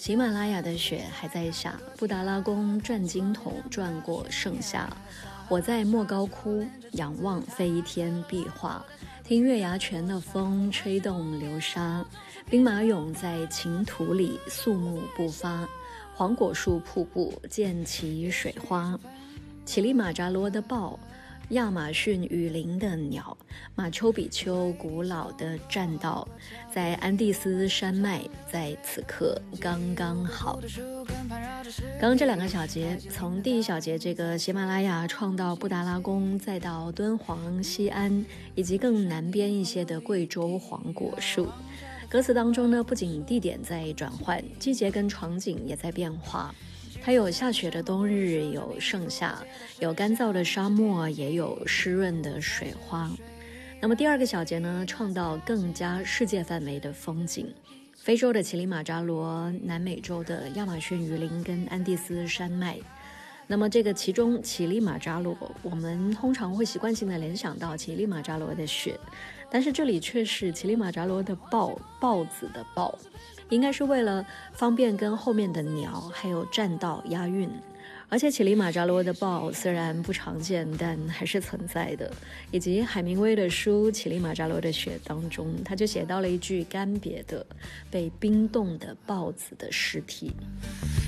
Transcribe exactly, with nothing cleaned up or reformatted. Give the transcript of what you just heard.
喜马拉雅的雪还在下，布达拉宫转经筒转过盛夏。我在莫高窟仰望飞天壁画，听月牙泉的风吹动流沙，兵马俑在秦土里肃穆不发，黄果树瀑布溅起水花，乞力马扎罗的豹，亚马逊雨林的鸟，马丘比丘古老的栈道，在安第斯山脉在此刻刚刚好。刚刚这两个小节，从第一小节这个喜马拉雅创到布达拉宫，再到敦煌、西安以及更南边一些的贵州黄果树，歌词当中呢，不仅地点在转换，季节跟场景也在变化。它有下雪的冬日，有盛夏，有干燥的沙漠，也有湿润的水花。那么第二个小节呢，创造更加世界范围的风景，非洲的乞力马扎罗，南美洲的亚马逊雨林跟安第斯山脉。那么这个其中乞力马扎罗，我们通常会习惯性的联想到乞力马扎罗的雪，但是这里却是乞力马扎罗的豹，豹子的豹，应该是为了方便跟后面的鸟还有栈道押韵。而且乞力马扎罗的豹虽然不常见，但还是存在的。以及海明威的书《乞力马扎罗的雪》当中，他就写到了一句干瘪的被冰冻的豹子的尸体。